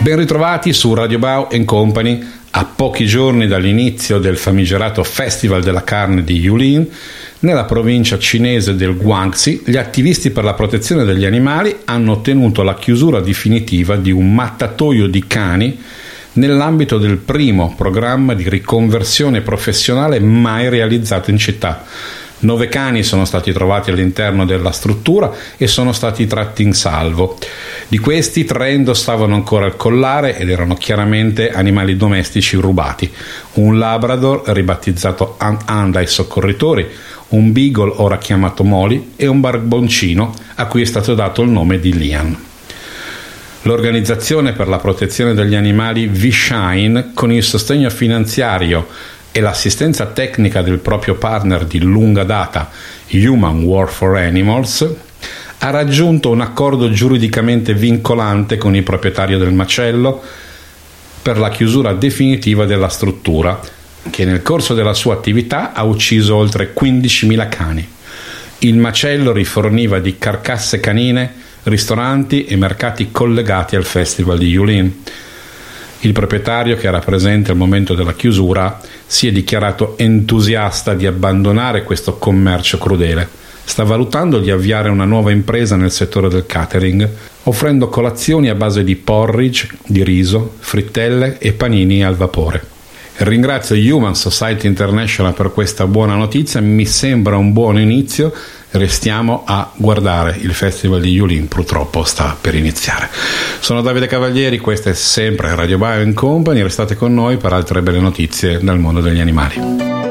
Ben ritrovati su Radio Bao & Company, a pochi giorni dall'inizio del famigerato Festival della carne di Yulin. Nella provincia cinese del Guangxi, gli attivisti per la protezione degli animali hanno ottenuto la chiusura definitiva di un mattatoio di cani nell'ambito del primo programma di riconversione professionale mai realizzato in città. 9 cani sono stati trovati all'interno della struttura e sono stati tratti in salvo. Di questi 3 indossavano ancora il collare ed erano chiaramente animali domestici rubati: un Labrador ribattezzato Han dai soccorritori, un Beagle ora chiamato Molly e un barboncino a cui è stato dato il nome di Lian. L'organizzazione per la protezione degli animali V-Shine, con il sostegno finanziario e l'assistenza tecnica del proprio partner di lunga data, Human War for Animals, ha raggiunto un accordo giuridicamente vincolante con il proprietario del macello per la chiusura definitiva della struttura, che nel corso della sua attività ha ucciso oltre 15.000 cani. Il macello riforniva di carcasse canine ristoranti e mercati collegati al Festival di Yulin. Il proprietario, che era presente al momento della chiusura, si è dichiarato entusiasta di abbandonare questo commercio crudele. Sta valutando di avviare una nuova impresa nel settore del catering, offrendo colazioni a base di porridge, di riso, frittelle e panini al vapore. Ringrazio Human Society International per questa buona notizia, mi sembra un buon inizio. Restiamo a guardare, il Festival di Yulin purtroppo sta per iniziare. Sono Davide Cavalieri, questa è sempre Radio Bao & Company, restate con noi per altre belle notizie dal mondo degli animali.